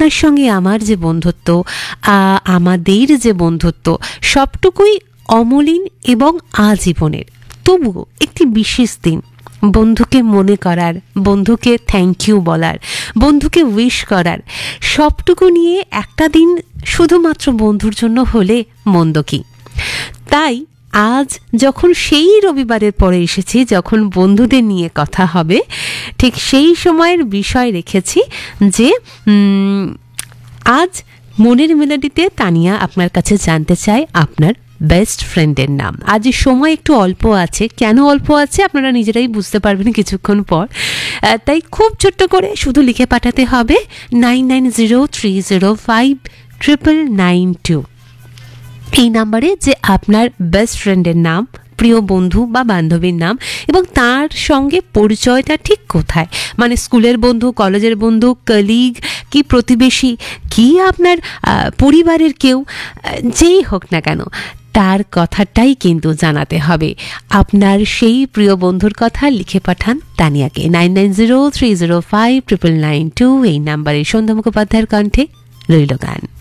আপনার সঙ্গে আমার যে বন্ধুত্ব, আমাদের যে বন্ধুত্ব, সবটুকুই অমলিন এবং আজীবনের। তবুও একটি বিশেষ দিন, বন্ধুকে মনে করার, বন্ধুকে থ্যাংক ইউ বলার, বন্ধুকে উইশ করার, সবটুকু নিয়ে একটা দিন শুধুমাত্র বন্ধুর জন্য হলে মন্দ কি। তাই আজ যখন সেই রবিবারের পরে এসেছি, যখন বন্ধুদের নিয়ে কথা হবে, ঠিক সেই সময়ের বিষয় রেখেছি যে আজ মনের মেলোডিতে তানিয়া আপনার কাছে জানতে চায় আপনার বেস্ট ফ্রেন্ডের নাম। আজ সময় একটু অল্প আছে, কেন অল্প আছে আপনারা নিজেরাই বুঝতে পারবেন কিছুক্ষণ পর। তাই খুব ছোট্ট করে শুধু লিখে পাঠাতে হবে 9903059992 এই নাম্বারে, যে আপনার বেস্ট ফ্রেন্ডের নাম, প্রিয় বন্ধু বা বান্ধবীর নাম, এবং তার সঙ্গে পরিচয়টা ঠিক কোথায়, মানে স্কুলের বন্ধু, কলেজের বন্ধু, কলিগ, কি প্রতিবেশী, কি আপনার পরিবারের কেউ, যেই হোক না কেন তার কথাটাই কিন্তু জানাতে হবে। আপনার সেই প্রিয় বন্ধুর কথা লিখে পাঠান তানিয়াকে 9903059992 এই নাম্বারে। সন্ধ্যা মুখোপাধ্যায়ের কণ্ঠে রইল গান।